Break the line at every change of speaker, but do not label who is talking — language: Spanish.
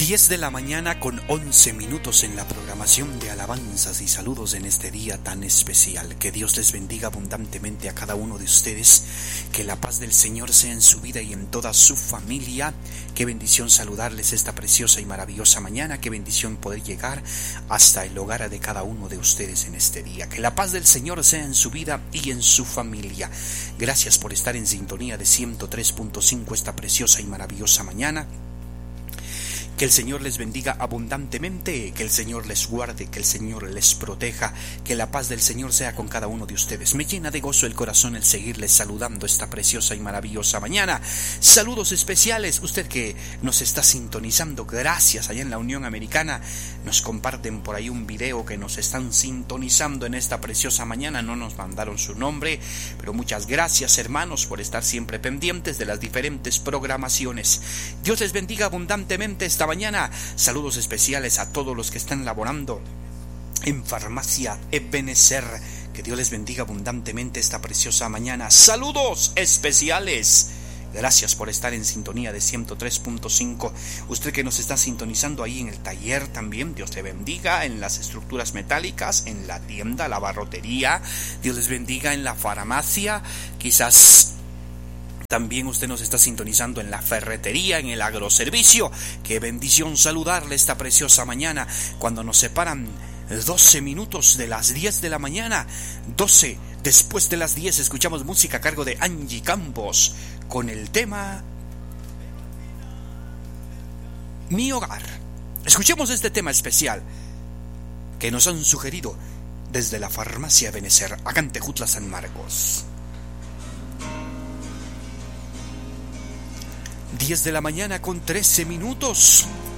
10 de la mañana con 11 minutos en la programación de alabanzas y saludos en este día tan especial. Que Dios les bendiga abundantemente a cada uno de ustedes, que la paz del Señor sea en su vida y en toda su familia. Qué bendición saludarles esta preciosa y maravillosa mañana, qué bendición poder llegar hasta el hogar de cada uno de ustedes en este día. Que la paz del Señor sea en su vida y en su familia. Gracias por estar en sintonía de 103.5 esta preciosa y maravillosa mañana. Que el Señor les bendiga abundantemente, que el Señor les guarde, que el Señor les proteja, que la paz del Señor sea con cada uno de ustedes. Me llena de gozo el corazón el seguirles saludando esta preciosa y maravillosa mañana. Saludos especiales, usted que nos está sintonizando, gracias, allá en la Unión Americana. Nos comparten por ahí un video que nos están sintonizando en esta preciosa mañana. No nos mandaron su nombre, pero muchas gracias, hermanos, por estar siempre pendientes de las diferentes programaciones. Dios les bendiga abundantemente esta mañana. Saludos especiales a todos los que están laborando en Farmacia Ebenezer. Que Dios les bendiga abundantemente esta preciosa mañana. Saludos especiales. Gracias por estar en sintonía de 103.5. Usted que nos está sintonizando ahí en el taller también, Dios le bendiga. En las estructuras metálicas, en la tienda, la barrotería, Dios les bendiga. En la farmacia, quizás también usted nos está sintonizando en la ferretería, en el agroservicio. Qué bendición saludarle esta preciosa mañana, cuando nos separan 12 minutos de las 10 de la mañana. 12 después de las 10 escuchamos música a cargo de Angie Campos con el tema Mi Hogar. Escuchemos este tema especial que nos han sugerido desde la Farmacia Ebenezer, acá en Tejutla, San Marcos. 10 de la mañana con 13 minutos.